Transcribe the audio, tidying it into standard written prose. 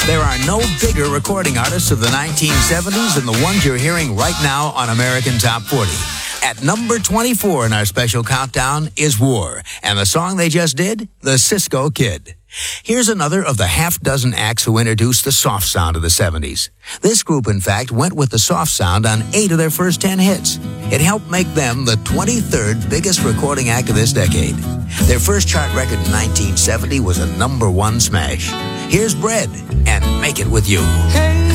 There are no bigger recording artists of the 1970s than the ones you're hearing right now on American Top 40. At number 24 in our special countdown is War, and the song they just did, the Cisco Kid. Here's another of the half-dozen acts who introduced the soft sound of the 70s. This group, in fact, went with the soft sound on 8 of their first 10 hits. It helped make them the 23rd biggest recording act of this decade. Their first chart record in 1970 was a number 1 smash. Here's Bread and Make It With You. Hey.